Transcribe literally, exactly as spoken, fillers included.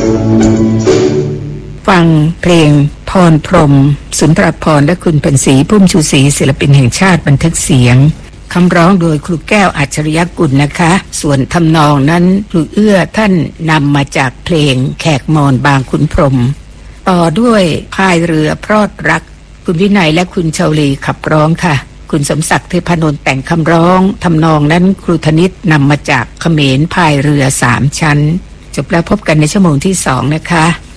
ฟังเพลงพรพรหมสุนทรภรณ์และคุณเป็นศรีพุ่มชูศรีศิลปินแห่งชาติบันทึกเสียงคำร้องโดยครูแก้วอัจฉริยกุลนะคะส่วนทำนองนั้นครูเอื้อท่านนำมาจากเพลงแขกมอญบางขุนพรหมต่อด้วยพายเรือพรอดรักคุณวินัยและคุณเชาลีขับร้องค่ะคุณสมศักดิ์เทพนนท์แต่งคำร้องทำนองนั้นครูธนิตนำมาจากเขมรพายเรือสามชั้นจบแล้วพบกันในชั่วโมงที่สองนะคะ